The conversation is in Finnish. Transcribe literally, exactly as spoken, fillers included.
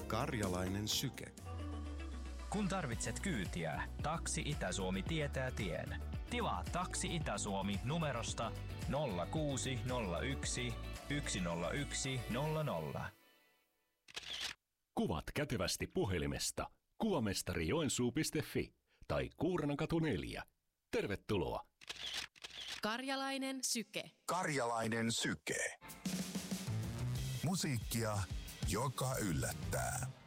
Karjalainen syke. Kun tarvitset kyytiä, Taksi Itä-Suomi tietää tien. Tilaa Taksi Itä-Suomi numerosta nolla kuusi nolla yksi yksi nolla yksi nolla nolla. Kuvat kätevästi puhelimesta kuvamestari joensuu piste fi tai Kuurnankatu neljä. Tervetuloa! Karjalainen syke. Karjalainen syke. Musiikkia, joka yllättää.